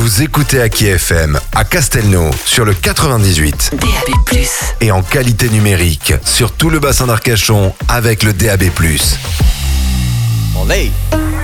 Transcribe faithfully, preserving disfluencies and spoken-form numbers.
Vous écoutez Aki F M à Castelnau sur le quatre-vingt-dix-huit. D A B plus. Et en qualité numérique sur tout le bassin d'Arcachon avec le D A B plus. Olé.